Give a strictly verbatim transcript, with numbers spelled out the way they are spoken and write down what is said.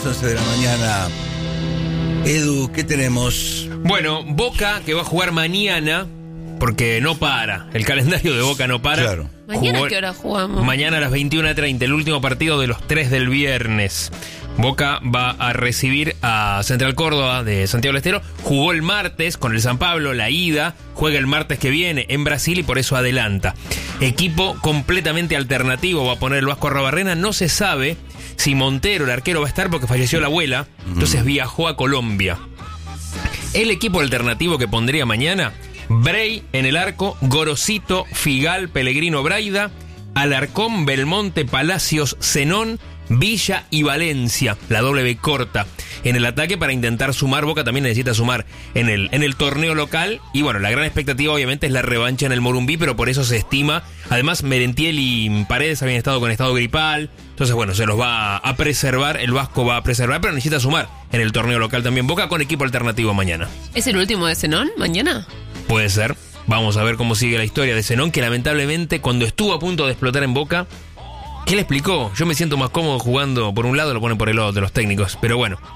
once de la mañana. Edu, ¿qué tenemos? Bueno, Boca que va a jugar mañana, porque no para, el calendario de Boca no para. Claro. ¿Mañana Jugó- a qué hora jugamos? Mañana a las veintiuna treinta, el último partido de los tres del viernes. Boca va a recibir a Central Córdoba de Santiago del Estero. Jugó el martes con el San Pablo, la ida. Juega el martes que viene en Brasil y por eso adelanta. Equipo completamente alternativo va a poner el Vasco Arrobarrena. No se sabe si Montero, el arquero, va a estar porque falleció la abuela. Entonces viajó a Colombia. El equipo alternativo que pondría mañana: Brey en el arco, Gorosito, Figal, Pellegrino, Braida, Alarcón, Belmonte, Palacios, Zenón, Villa y Valencia, la doble B corta en el ataque para intentar sumar. Boca también necesita sumar en el, en el torneo local. Y bueno, la gran expectativa obviamente es la revancha en el Morumbí, pero por eso se estima. Además, Merentiel y Paredes habían estado con estado gripal. Entonces, bueno, se los va a preservar, el Vasco va a preservar, pero necesita sumar en el torneo local también. Boca con equipo alternativo mañana. ¿Es el último de Zenón mañana? Puede ser. Vamos a ver cómo sigue la historia de Zenón, que lamentablemente cuando estuvo a punto de explotar en Boca, ¿qué le explicó? Yo me siento más cómodo jugando por un lado, lo ponen por el otro de los técnicos. Pero bueno,